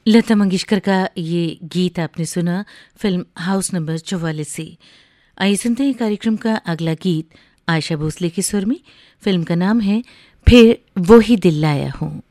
लता मंगेशकर का ये गीत आपने सुना फिल्म हाउस नंबर 44 से। आइए सुनते हैं कार्यक्रम का अगला गीत आयशा भोसले के सुर में। फिल्म का नाम है फिर वो ही दिल लाया हूँ।